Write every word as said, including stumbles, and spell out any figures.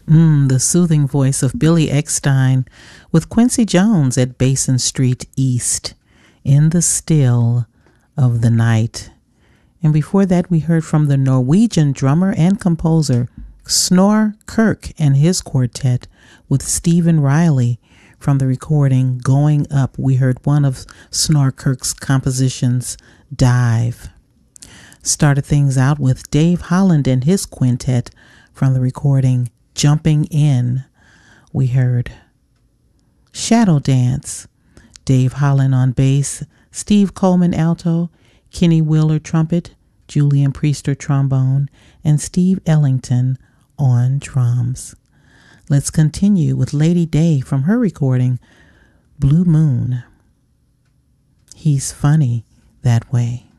Mm, the soothing voice of Billy Eckstine with Quincy Jones at Basin Street East, In the Still of the Night. And before that, we heard from the Norwegian drummer and composer Snorre Kirk and his quartet with Stephen Riley from the recording Going Up. We heard one of Snorre Kirk's compositions, Dive. Started things out with Dave Holland and his quintet from the recording Jumping In. We heard Shadow Dance, Dave Holland on bass, Steve Coleman alto, Kenny Wheeler trumpet, Julian Priester trombone, and Steve Ellington on drums. Let's continue with Lady Day from her recording Blue Moon. He's funny that way.